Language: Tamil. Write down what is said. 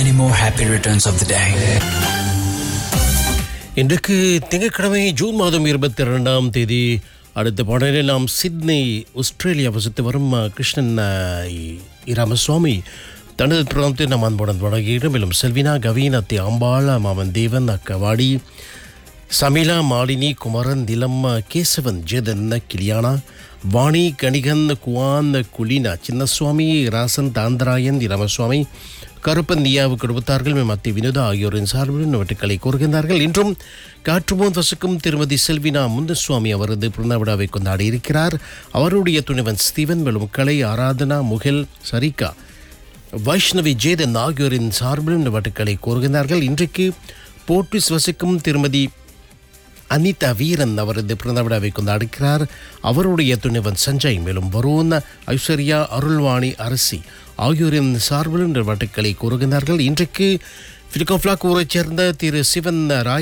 many more happy returns of the day. இன்றைக்கு திங்கட்கிழமை ஜூன் மாதம் 22ஆம் தேதி. அடுத்த பாடலில் நாம் சிட்னி ஆஸ்திரேலியா வசித்து வரும் கிருஷ்ணன் ராமசுவாமி தனது பிராந்தை நாம் அன்புடன் தொடங்கியிடும். மேலும் செல்வினா கவீனத்தி அம்பாள் மாமன் தேவன் அக்கவாடி சமிலா மாலினி குமரன் திலம் கேசவன் ஜெதன் கிளியானா வாணி கணிகன் குவான் குலினா சின்னசுவாமி ராசன் தாந்தராயன் ராமசுவாமி கருப்பன் நியாவுக்கு கொடுத்தார்கள். மத்திய வினோதா ஆகியோரின் சார்பில் நோட்டுக்களை கோருகின்றார்கள். இன்றும் காற்றுமோன் வசிக்கும் திருமதி செல்வினா முந்தசுவாமி அவரது பிறந்த விழாவை கொண்டாடி இருக்கிறார். அவருடைய துணைவன் ஸ்டீவன் மேலும் கலை ஆராதனா முகில் சரிகா வைஷ்ணவி ஜேதன் ஆகியோரின் சார்பில் நோட்டுக்களை கோருகின்றார்கள். இன்றைக்கு போர்ட்டுஸ் வசிக்கும் திருமதி அனிதா வீரன் அவரது பிறந்த விழாவை கொண்டாடுகிறார். அவருடைய துணைவன் சஞ்சய் மேலும் வருண் ஐஸ்வர்யா அருள்வாணி அரசி ஆகியோரின் சார்பில் வாழ்த்துக்களை கூறுகின்றார்கள். இன்றைக்கு ஃபிலிகோஃப்லாக் ஊரைச் சேர்ந்த திரு சிவன் ராய்